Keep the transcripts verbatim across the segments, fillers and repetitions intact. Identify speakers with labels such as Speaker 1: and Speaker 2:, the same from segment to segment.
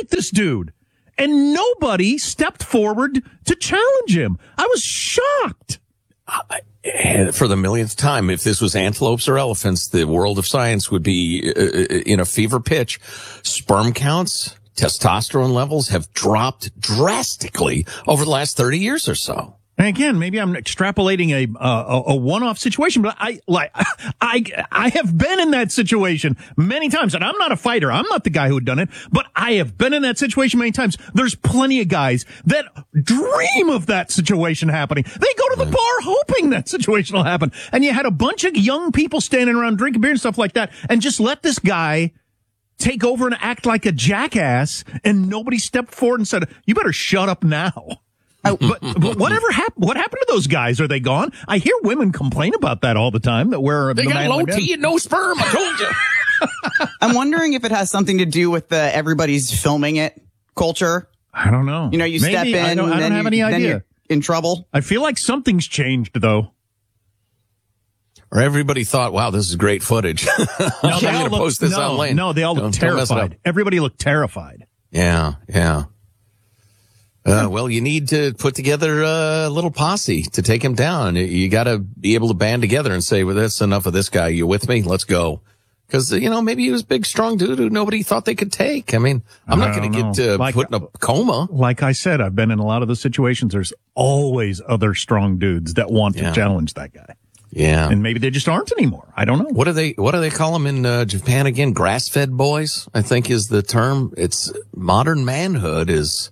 Speaker 1: fight this dude. And nobody stepped forward to challenge him. I was shocked.
Speaker 2: Uh, for the millionth time, if this was antelopes or elephants, the world of science would be uh, in a fever pitch. Sperm counts, testosterone levels have dropped drastically over the last thirty years or so.
Speaker 1: And again, maybe I'm extrapolating a uh, a one-off situation, but I like I I have been in that situation many times, and I'm not a fighter. I'm not the guy who had done it, but I have been in that situation many times. There's plenty of guys that dream of that situation happening. They go to the bar hoping that situation will happen, and you had a bunch of young people standing around drinking beer and stuff like that, and just let this guy take over and act like a jackass, and nobody stepped forward and said, "You better shut up now." Uh, but, but whatever happened? What happened to those guys? Are they gone? I hear women complain about that all the time. That we're
Speaker 2: they
Speaker 1: the
Speaker 2: got low T and no sperm. I told you.
Speaker 3: I'm wondering if it has something to do with the everybody's filming it culture.
Speaker 1: I don't know.
Speaker 3: You know, you
Speaker 1: Maybe.
Speaker 3: step in,
Speaker 1: I don't, I don't
Speaker 3: then,
Speaker 1: have
Speaker 3: you,
Speaker 1: any
Speaker 3: then
Speaker 1: idea.
Speaker 3: you're in trouble.
Speaker 1: I feel like something's changed, though.
Speaker 2: Or everybody thought, "Wow, this is great footage."
Speaker 1: No,
Speaker 2: I'm
Speaker 1: they all
Speaker 2: going to
Speaker 1: look,
Speaker 2: post this
Speaker 1: no,
Speaker 2: online.
Speaker 1: No, they all look
Speaker 2: Don't- don't mess it up.
Speaker 1: terrified. Everybody looked terrified.
Speaker 2: Yeah, yeah. Uh, well, you need to put together a little posse to take him down. You got to be able to band together and say, well, that's enough of this guy. You with me? Let's go. Because, you know, maybe he was a big, strong dude who nobody thought they could take. I mean, I'm not going to get uh, like, put in a coma.
Speaker 1: Like I said, I've been in a lot of the situations. There's always other strong dudes that want to
Speaker 2: Yeah.
Speaker 1: challenge that guy.
Speaker 2: Yeah.
Speaker 1: And maybe they just aren't anymore. I don't know.
Speaker 2: What do they, what do they call them in uh, Japan again? Grass-fed boys, I think is the term. It's modern manhood is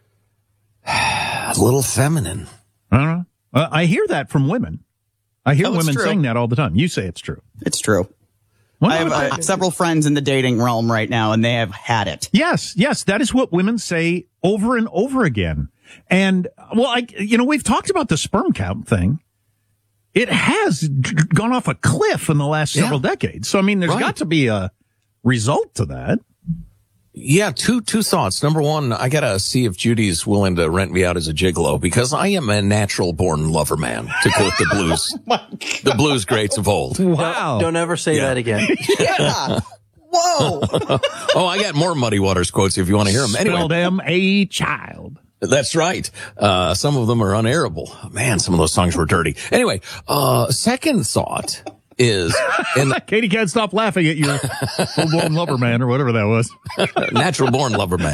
Speaker 2: a little feminine.
Speaker 1: I don't know. Uh, I hear that from women. I hear
Speaker 3: Oh, it's
Speaker 1: women
Speaker 3: true.
Speaker 1: saying that all the time. You say it's true.
Speaker 3: It's true.
Speaker 1: Well,
Speaker 3: I have uh, several friends in the dating realm right now, and they have had it.
Speaker 1: Yes, yes, that is what women say over and over again. And, well, I, you know, we've talked about the sperm count thing. It has g- gone off a cliff in the last several
Speaker 2: Yeah.
Speaker 1: decades. So, I mean, there's
Speaker 2: Right.
Speaker 1: got to be a result to that.
Speaker 2: Yeah, two two thoughts. Number one, I gotta see if Judy's willing to rent me out as a gigolo because I am a natural born lover man, to quote the blues, the blues greats of old.
Speaker 1: Wow.
Speaker 4: Don't ever say
Speaker 2: Yeah.
Speaker 4: that again.
Speaker 3: Yeah. Whoa.
Speaker 2: Oh, I got more Muddy Waters quotes if you want to hear them. Anyway,
Speaker 1: Spelled M A child.
Speaker 2: that's right. Uh, some of them are unairable. Man, some of those songs were dirty. Anyway, uh, second thought is, and
Speaker 1: Katie can't stop laughing at your full-blown lover man or whatever that was.
Speaker 2: natural born lover man.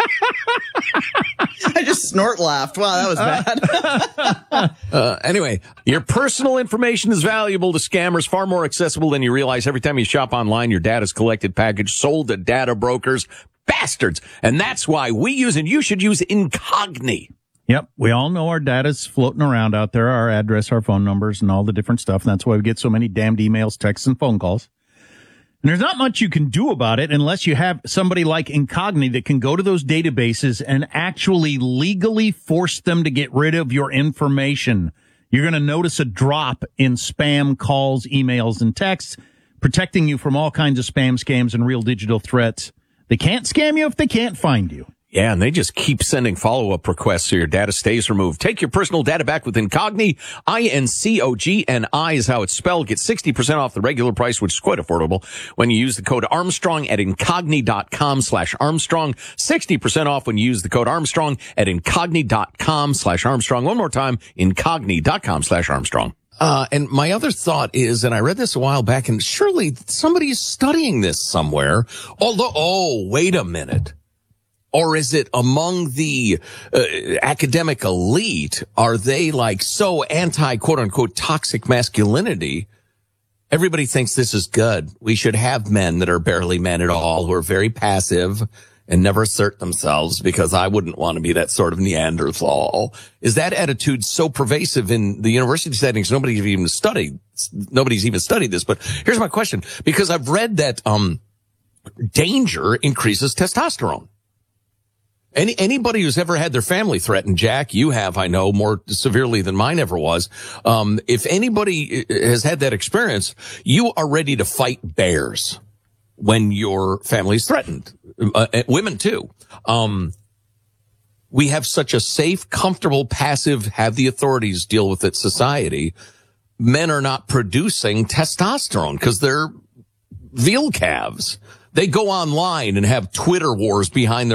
Speaker 3: I just snort laughed. Wow, that was bad.
Speaker 2: Uh, anyway,
Speaker 5: Your personal information is valuable to scammers, far more accessible than you realize. Every time you shop online, your data is collected, packaged, sold to data brokers. Bastards. And that's why we use, and you should use, Incogni.
Speaker 1: Yep. We all know our data's floating around out there, our address, our phone numbers, and all the different stuff. And that's why we get so many damned emails, texts, and phone calls. And there's not much you can do about it unless you have somebody like Incogni that can go to those databases and actually legally force them to get rid of your information. You're going to notice a drop in spam calls, emails, and texts, protecting you from all kinds of spam scams and real digital threats. They can't scam you if they can't find you.
Speaker 5: Yeah, and they just keep sending follow-up requests so your data stays removed. Take your personal data back with Incogni. I N C O G N I is how it's spelled. Get sixty percent off the regular price, which is quite affordable, when you use the code Armstrong at incogni.com slash Armstrong. sixty percent off when you use the code Armstrong at incogni.com slash Armstrong. One more time, incogni.com slash Armstrong.
Speaker 2: Uh, and my other thought is, and I read this a while back, and surely somebody is studying this somewhere. Although, oh, wait a minute. Or is it among the uh, academic elite? Are they like so anti quote unquote toxic masculinity? Everybody thinks this is good. We should have men that are barely men at all, who are very passive and never assert themselves, because I wouldn't want to be that sort of Neanderthal. Is that attitude so pervasive in the university settings? Nobody's even studied, nobody's even studied this. But here's my question, because I've read that, um, danger increases testosterone. Any, anybody who's ever had their family threatened, Jack, you have, I know, more severely than mine ever was. Um, if anybody has had that experience, you are ready to fight bears when your family's threatened. Uh, women too. Um, we have such a safe, comfortable, passive, have the authorities deal with it society. Men are not producing testosterone because they're veal calves. They go online and have Twitter wars behind their